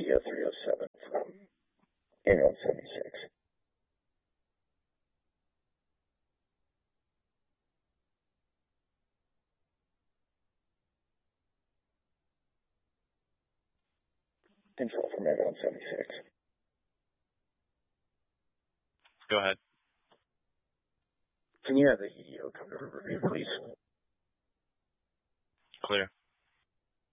EDO 307 from Ambulance 76. Info from Ambulance 76. Go ahead. Can you have the EDO come to review, please? Clear.